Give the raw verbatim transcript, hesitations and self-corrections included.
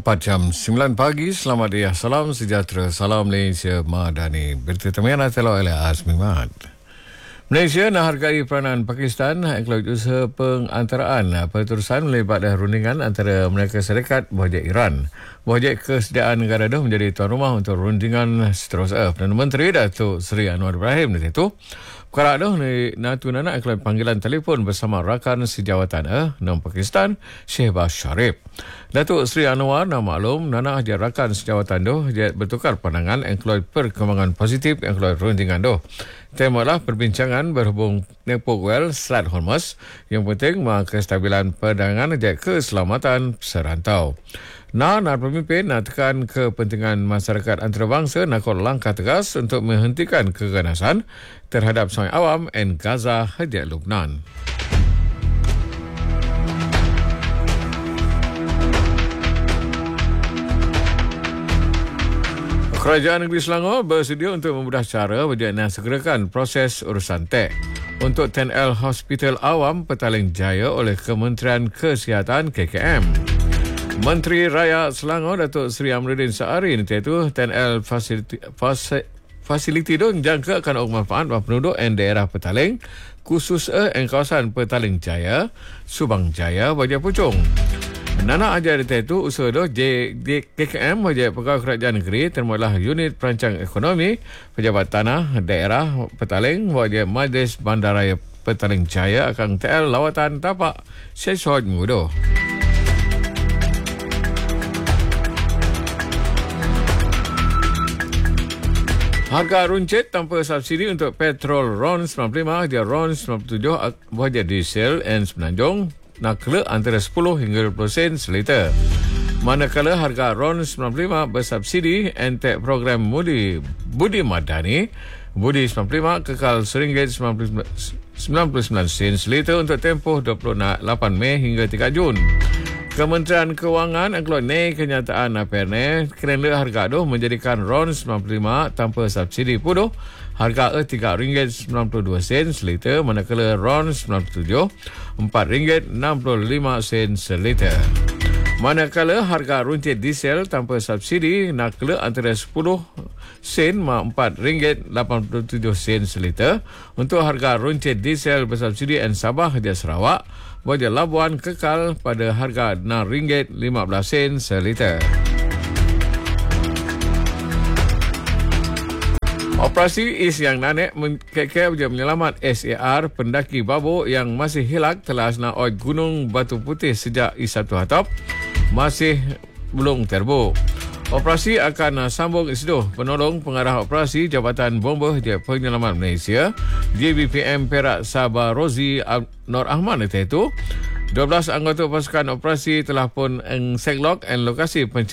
Tepat jam sembilan pagi, selamat dia, salam sejahtera, salam Malaysia Madani. Berita temangan telok oleh Azmi Mat. Malaysia nak hargai peranan Pakistan ikut usaha pengantaraan perterusan melibatkan rundingan antara Amerika Syarikat berhajat Iran. Berhajat kesediaan negara itu menjadi tuan rumah untuk rundingan seterusnya. Perdana Menteri Datuk Seri Anwar Ibrahim itu perkara itu ni natu nana ikut panggilan telefon bersama rakan sejawatan eh non Pakistan Shehbaz Sharif. Datuk Seri Anwar nak maklum nana dia rakan sejawatan itu dia bertukar pandangan ikut perkembangan positif ikut rundingan itu. Temalah perbincangan berhubung Network Well Selat Hormuz yang penting kestabilan perdagangan dan keselamatan serantau. Nah, nak pemimpin nak tekan kepentingan masyarakat antarabangsa nak langkah tegas untuk menghentikan keganasan terhadap sungai awam dan Gaza hadiah Lebanon. Kerajaan Negeri Selangor bersedia untuk memudah cara berjaya segerakan proses urusan tek untuk T N L Hospital Awam Petaling Jaya oleh Kementerian Kesihatan K K M. Menteri Raya Selangor Datuk Seri Amruddin Saari iaitu T N L fasiliti, fas, fasiliti itu jangka akan bermanfaat bagi penduduk dan daerah Petaling khusus di kawasan Petaling Jaya, Subang Jaya, Baja Puchong. Nana ajar itu usaha itu K K M wajib pegawai kerajaan negeri termasuklah unit perancang ekonomi pejabat tanah daerah Petaling wajib Majlis Bandaraya Petaling Jaya akan T L lawatan tapak sesuai mudah. Harga runcit tanpa subsidi untuk petrol RON sembilan puluh lima dia RON sembilan puluh tujuh wajib diesel dan Semenanjung nak kela antara sepuluh hingga dua puluh sen seliter. Manakala harga RON sembilan puluh lima bersubsidi entek program Budi Budi Madani, Budi sembilan puluh lima kekal satu ringgit sembilan puluh sembilan sen seliter untuk tempoh dua puluh lapan Mei hingga tiga Jun. Kementerian Kewangan keluar ni kenyataan aperne kerana harga itu menjadikan RON sembilan puluh lima tanpa subsidi puluh harga tiga ringgit sembilan puluh dua sen seliter manakala RON sembilan puluh tujuh empat ringgit enam puluh lima sen seliter. Manakala harga runcit diesel tanpa subsidi nak kela antara sepuluh sen ma empat ringgit lapan puluh tujuh sen seliter untuk harga runcit diesel bersubsidi dan Sabah di Sarawak wajah Labuan kekal pada harga enam ringgit lima belas sen seliter. Operasi Is yang nanek kekal menyelamat S A R pendaki babuk yang masih hilang telah asna oid Gunung Batu Putih sejak I satu Hatop masih belum terbuk. Operasi akan sambung isdoh penolong pengarah operasi Jabatan Bomba Penyelamat Malaysia J B P M Perak Sabah Rozi Nur Ahmad itu dua belas anggota pasukan operasi telah pun engseklok dan lokasi pencarian